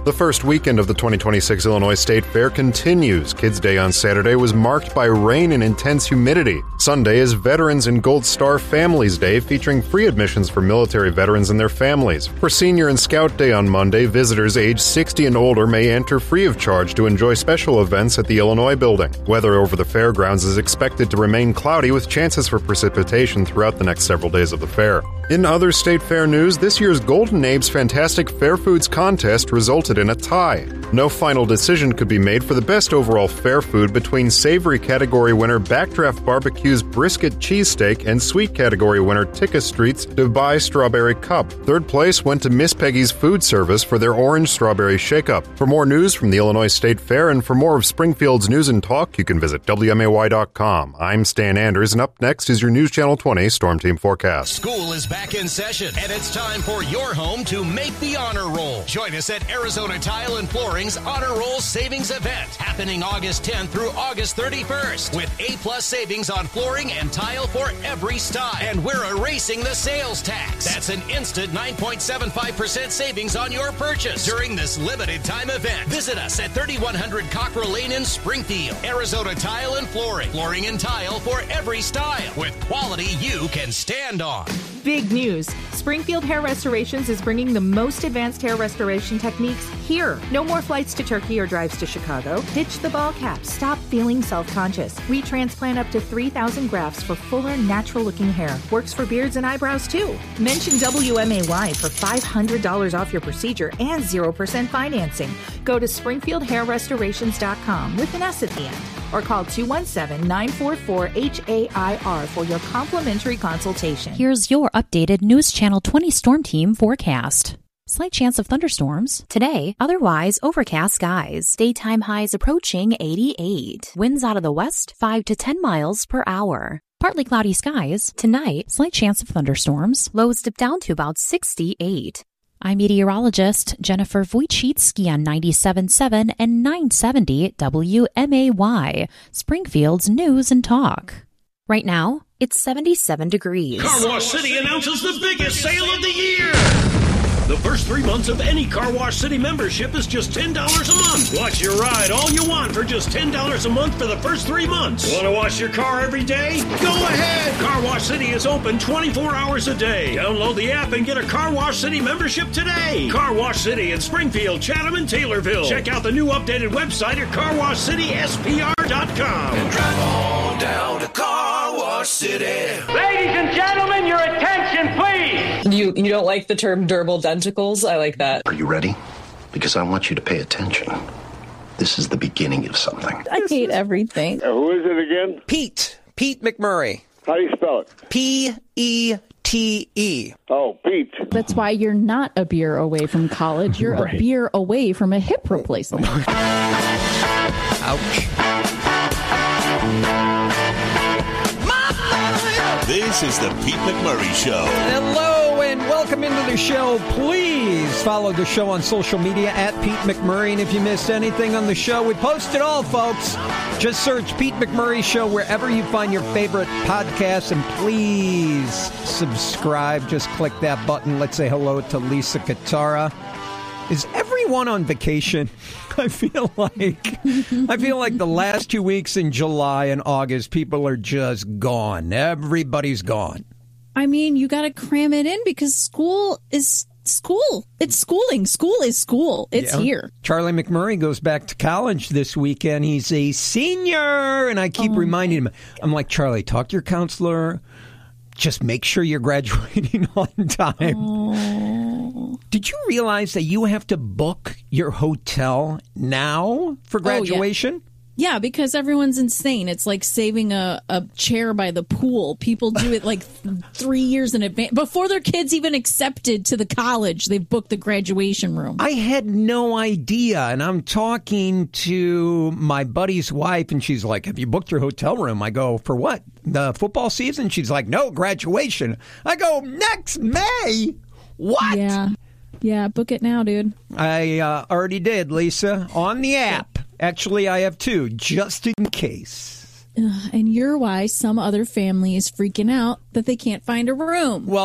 The first weekend of the 2026 Illinois State Fair continues. Kids Day on Saturday was marked by rain and intense humidity. Sunday is Veterans and Gold Star Families Day, featuring free admissions for military veterans and their families. For Senior and Scout Day on Monday, visitors age 60 and older may enter free of charge to enjoy special events at the Illinois Building. Weather over the fairgrounds is expected to remain cloudy with chances for precipitation throughout the next several days of the fair. In other State Fair news, this year's Golden Abe's Fantastic Fair Foods contest resulted in a tie. No final decision could be made for the best overall fair food between savory category winner Backdraft Barbecue's Brisket Cheesesteak and sweet category winner Tikka Street's Dubai Strawberry Cup. Third place went to Miss Peggy's Food Service for their Orange Strawberry Shake-Up. For more news from the Illinois State Fair and for more of Springfield's news and talk, you can visit WMAY.com. I'm Stan Anders, and up next is your News Channel 20 Storm Team Forecast. School is back in session, and it's time for your home to make the honor roll. Join us at Arizona Tile and Flooring's Honor Roll Savings Event, happening August 10th through August 31st, with A-plus savings on flooring and tile for every style. And we're erasing the sales tax. That's an instant 9.75% savings on your purchase during this limited time event. Visit us at 3100 Cockrell Lane in Springfield. Arizona Tile and Flooring. Flooring and tile for every style, with quality you can stand on. Big news. Springfield Hair Restorations is bringing the most advanced hair restoration techniques here. No more flights to Turkey or drives to Chicago. Ditch the ball cap. Stop feeling self-conscious. We transplant up to 3,000 grafts for fuller, natural-looking hair. Works for beards and eyebrows, too. Mention WMAY for $500 off your procedure and 0% financing. Go to SpringfieldHairRestorations.com with an S at the end, or call 217-944-HAIR for your complimentary consultation. Here's your updated News Channel 20 Storm Team forecast. Slight chance of thunderstorms. Today, otherwise overcast skies. Daytime highs approaching 88. Winds out of the west, 5 to 10 miles per hour. Partly cloudy skies. Tonight, slight chance of thunderstorms. Lows dip down to about 68. I'm meteorologist Jennifer Wojcicki on 97.7 and 970 WMAY, Springfield's News and Talk. Right now, it's 77 degrees. Car Wash City announces the biggest sale of the year. The first 3 months of any Car Wash City membership is just $10 a month. Watch your ride all you want for just $10 a month for the first 3 months. Want to wash your car every day? Go ahead. Car Wash City is open 24 hours a day. Download the app and get a Car Wash City membership today. Car Wash City in Springfield, Chatham, and Taylorville. Check out the new updated website at carwashcityspr.com. And drive on down to Car Wash City. Ladies and gentlemen, your attention, please. You don't like the term durable denticles? I like that. Are you ready? Because I want you to pay attention. This is the beginning of something. I hate everything. Who is it again? Pete McMurray. How do you spell it? P-E-T-E. Oh, Pete. That's why you're not a beer away from college. You're right. A beer away from a hip replacement. Ouch. This is the Pete McMurray Show. Hello and welcome into the show. Please follow the show on social media at Pete McMurray. And if you missed anything on the show, we post it all, folks. Just search Pete McMurray Show wherever you find your favorite podcasts. And please subscribe. Just click that button. Let's say hello to Lisa Katara. Is everyone on vacation? I feel like the last 2 weeks in July and August, people are just gone. Everybody's gone. I mean, you got to cram it in because school is school. It's schooling. School is school. It's here. Charlie McMurray goes back to college this weekend. He's a senior, and I keep reminding him. I'm like, Charlie, talk to your counselor. Just make sure you're graduating on time. Oh. Did you realize that you have to book your hotel now for graduation? Yeah, because everyone's insane. It's like saving a chair by the pool. People do it like 3 years in advance. Before their kids even accepted to the college, they've booked the graduation room. I had no idea. And I'm talking to my buddy's wife, and she's like, have you booked your hotel room? I go, for what? The football season? She's like, no, graduation. I go, next May? What? Yeah, book it now, dude. I already did, Lisa, on the app. Actually, I have two, just in case. And you're why some other family is freaking out that they can't find a room. Well,